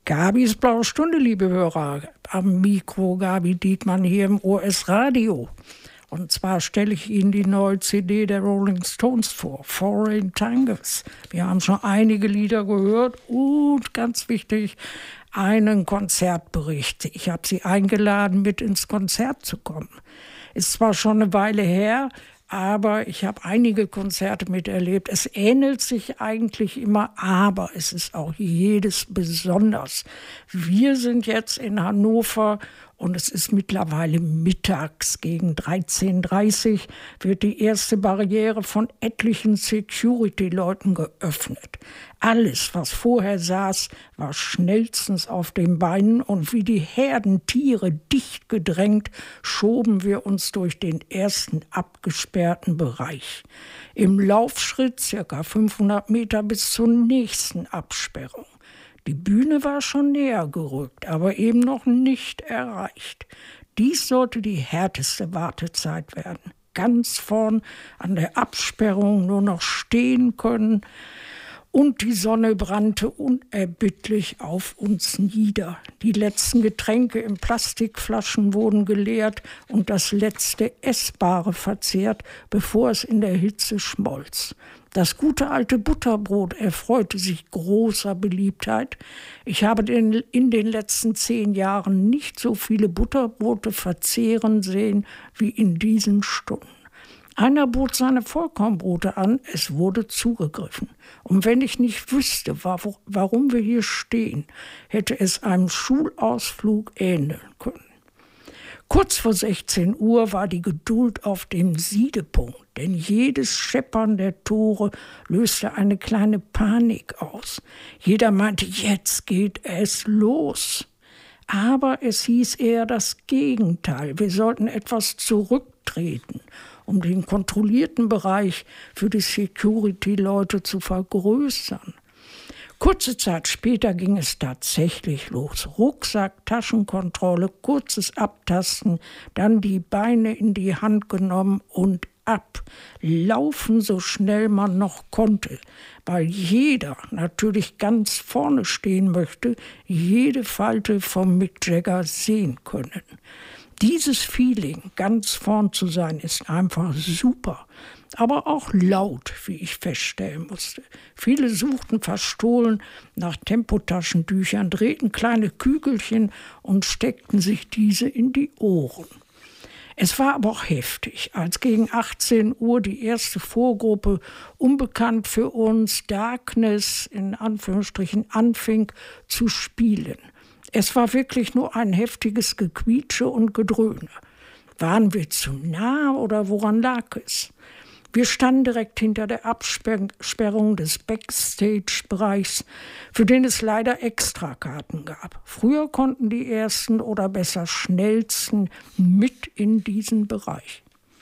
Gabis Blaue Stunde, liebe Hörer. Am Mikro Gabi Diekmann hier im OS Radio. Und zwar stelle ich Ihnen die neue CD der Rolling Stones vor, Foreign Tangos. Wir haben schon einige Lieder gehört und ganz wichtig, einen Konzertbericht. Ich habe Sie eingeladen, mit ins Konzert zu kommen. Ist zwar schon eine Weile her, aber ich habe einige Konzerte miterlebt. Es ähnelt sich eigentlich immer, aber es ist auch jedes besonders. Wir sind jetzt in Hannover und es ist mittlerweile mittags. Gegen 13:30 Uhr wird die erste Barriere von etlichen Security-Leuten geöffnet. Alles, was vorher saß, war schnellstens auf den Beinen und wie die Herdentiere dicht gedrängt, schoben wir uns durch den ersten abgesperrten Bereich. Im Laufschritt ca. 500 Meter bis zur nächsten Absperrung. Die Bühne war schon näher gerückt, aber eben noch nicht erreicht. Dies sollte die härteste Wartezeit werden. Ganz vorn an der Absperrung nur noch stehen können, und die Sonne brannte unerbittlich auf uns nieder. Die letzten Getränke in Plastikflaschen wurden geleert und das letzte Essbare verzehrt, bevor es in der Hitze schmolz. Das gute alte Butterbrot erfreute sich großer Beliebtheit. Ich habe in den letzten 10 Jahren nicht so viele Butterbrote verzehren sehen wie in diesen Stunden. Einer bot seine Vollkornbrote an, es wurde zugegriffen. Und wenn ich nicht wüsste, warum wir hier stehen, hätte es einem Schulausflug ähneln können. Kurz vor 16 Uhr war die Geduld auf dem Siedepunkt, denn jedes Scheppern der Tore löste eine kleine Panik aus. Jeder meinte, jetzt geht es los. Aber es hieß eher das Gegenteil. Wir sollten etwas zurücktreten, um den kontrollierten Bereich für die Security-Leute zu vergrößern. Kurze Zeit später ging es tatsächlich los. Rucksack, Taschenkontrolle, kurzes Abtasten, dann die Beine in die Hand genommen und ab. Laufen so schnell man noch konnte, weil jeder natürlich ganz vorne stehen möchte, jede Falte vom Mick Jagger sehen können. Dieses Feeling, ganz vorn zu sein, ist einfach super, aber auch laut, wie ich feststellen musste. Viele suchten verstohlen nach Tempotaschentüchern, drehten kleine Kügelchen und steckten sich diese in die Ohren. Es war aber auch heftig, als gegen 18 Uhr die erste Vorgruppe, unbekannt für uns, Darkness in Anführungsstrichen, anfing zu spielen. Es war wirklich nur ein heftiges Gequietsche und Gedröhne. Waren wir zu nah oder woran lag es? Wir standen direkt hinter der Absperrung des Backstage-Bereichs, für den es leider Extrakarten gab. Früher konnten die Ersten oder besser Schnellsten mit in diesen Bereich.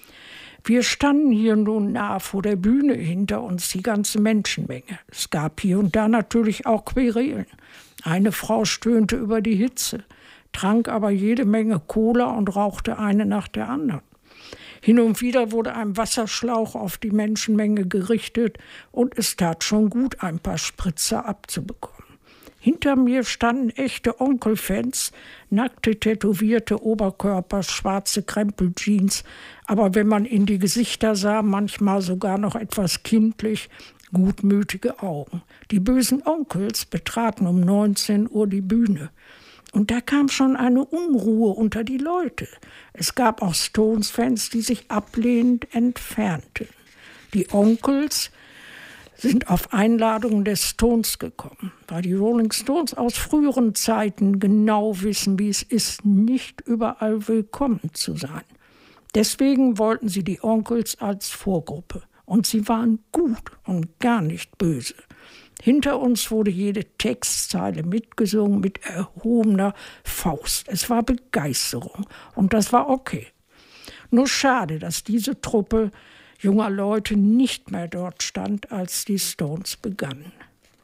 Wir standen hier nun nah vor der Bühne, hinter uns die ganze Menschenmenge. Es gab hier und da natürlich auch Querelen. Eine Frau stöhnte über die Hitze, trank aber jede Menge Cola und rauchte eine nach der anderen. Hin und wieder wurde ein Wasserschlauch auf die Menschenmenge gerichtet und es tat schon gut, ein paar Spritzer abzubekommen. Hinter mir standen echte Onkelfans, nackte, tätowierte Oberkörper, schwarze Krempeljeans, aber wenn man in die Gesichter sah, manchmal sogar noch etwas kindlich, gutmütige Augen. Die bösen Onkels betraten um 19 Uhr die Bühne. Und da kam schon eine Unruhe unter die Leute. Es gab auch Stones-Fans, die sich ablehnend entfernten. Die Onkels sind auf Einladung der Stones gekommen, weil die Rolling Stones aus früheren Zeiten genau wissen, wie es ist, nicht überall willkommen zu sein. Deswegen wollten sie die Onkels als Vorgruppe. Und sie waren gut und gar nicht böse. Hinter uns wurde jede Textzeile mitgesungen mit erhobener Faust. Es war Begeisterung und das war okay. Nur schade, dass diese Truppe junger Leute nicht mehr dort stand, als die Stones begannen.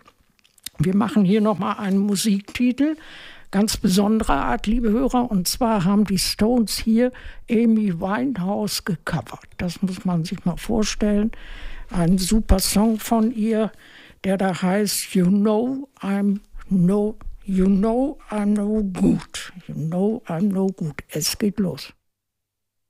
Wir machen hier nochmal einen Musiktitel, ganz besonderer Art, liebe Hörer. Und zwar haben die Stones hier Amy Winehouse gecovert. Das muss man sich mal vorstellen. Ein super Song von ihr, der da heißt You Know I'm No You know I'm no good. You know I'm no good. Es geht los.